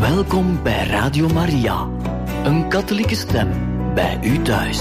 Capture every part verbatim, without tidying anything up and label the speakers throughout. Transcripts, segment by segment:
Speaker 1: Welkom bij Radio Maria, een katholieke stem bij u thuis.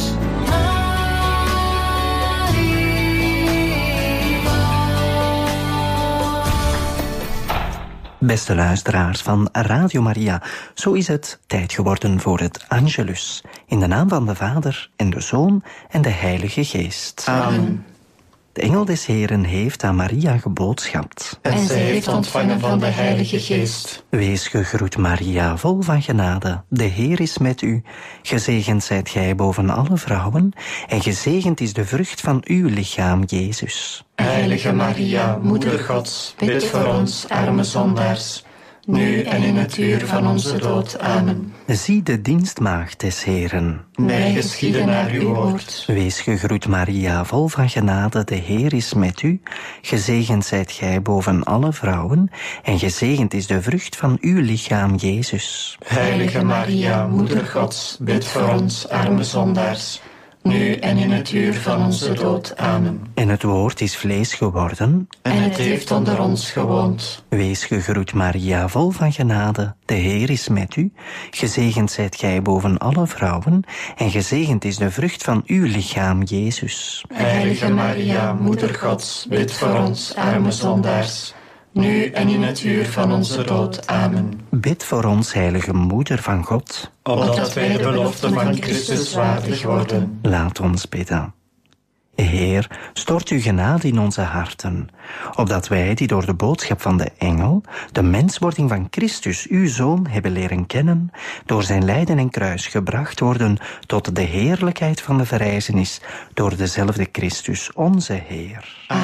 Speaker 2: Beste luisteraars van Radio Maria, zo is het tijd geworden voor het Angelus. In de naam van de Vader en de Zoon en de Heilige Geest.
Speaker 3: Amen.
Speaker 2: De engel des Heren heeft aan Maria geboodschapt.
Speaker 3: En zij heeft ontvangen van de Heilige Geest.
Speaker 2: Wees gegroet Maria, vol van genade. De Heer is met u. Gezegend zijt gij boven alle vrouwen. En gezegend is de vrucht van uw lichaam, Jezus.
Speaker 3: Heilige Maria, Moeder Gods, bid voor ons, arme zondaars, nu en in het uur van onze dood. Amen.
Speaker 2: Zie de dienstmaagd des Heren.
Speaker 3: Mij geschieden naar uw woord.
Speaker 2: Wees gegroet Maria, vol van genade, de Heer is met u. Gezegend zijt gij boven alle vrouwen, en gezegend is de vrucht van uw lichaam, Jezus.
Speaker 3: Heilige Maria, Moeder Gods, bid voor ons, arme zondaars, nu en in het uur van onze dood. Amen.
Speaker 2: En het woord is vlees geworden.
Speaker 3: En het heeft onder ons gewoond.
Speaker 2: Wees gegroet Maria, vol van genade, de Heer is met u. Gezegend zijt gij boven alle vrouwen, en gezegend is de vrucht van uw lichaam, Jezus.
Speaker 3: Heilige Maria, Moeder Gods, bid voor ons, arme zondaars, nu en in het uur van onze dood. Amen.
Speaker 2: Bid voor ons, heilige Moeder van God,
Speaker 3: opdat wij de belofte van Christus waardig worden.
Speaker 2: Laat ons bidden. Heer, stort uw genade in onze harten, opdat wij, die door de boodschap van de engel de menswording van Christus, uw Zoon, hebben leren kennen, door zijn lijden en kruis gebracht worden tot de heerlijkheid van de verrijzenis, door dezelfde Christus, onze Heer.
Speaker 3: Amen.